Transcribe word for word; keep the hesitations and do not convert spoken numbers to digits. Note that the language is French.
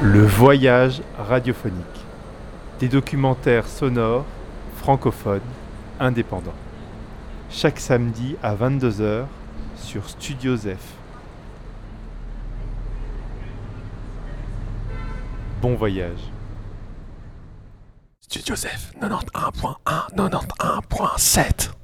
Le voyage radiophonique. Des documentaires sonores, francophones, indépendants. Chaque samedi à vingt-deux heures sur Studio Zef. Bon voyage. Studio Zef, quatre-vingt-onze point un, quatre-vingt-onze point sept.